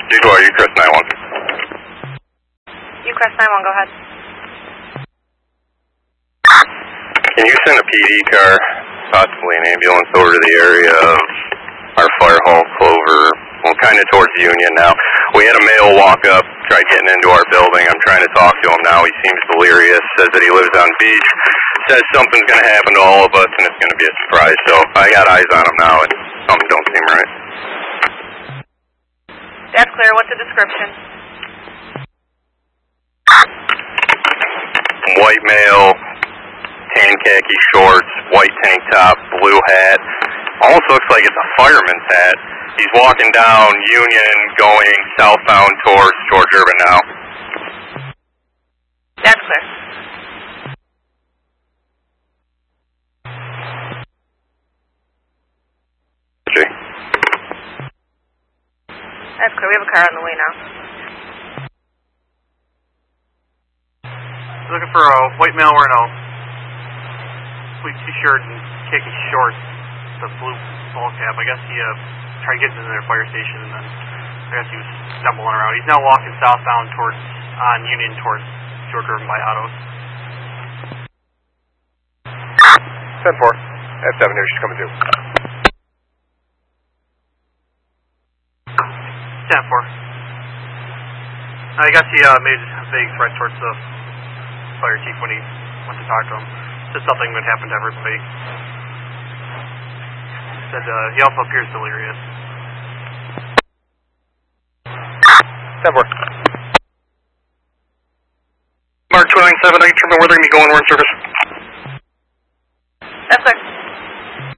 Ucrest 91. Ucrest 91, go ahead. Can you send a PD car, possibly an ambulance, over to the area of our fire hall, Clover, well, kind of towards Union now? We had a male walk up, tried getting into our building. I'm trying to talk to him now. He seems delirious, says that he lives on Beach, says something's going to happen to all of us and it's going to be a surprise. So I got eyes on him now and something don't seem right. That's clear. What's the description? White male, tan khaki shorts, white tank top, blue hat. Almost looks like it's a fireman's hat. He's walking down Union, going southbound towards George Urban now. That's clear. That's clear. We have a car on the way now. Looking for a white male wearing a blue t-shirt and khaki shorts, the blue ball cap. I guess he tried getting into their fire station and then I guess he was stumbling around. He's now walking southbound on Union towards George Urban by Autos. 10-4. F7 here, she's coming through. 10-4. I guess he made a vague threat towards the fire chief when he went to talk to him. Said something would happen to everybody. Said he also appears delirious. 10-4.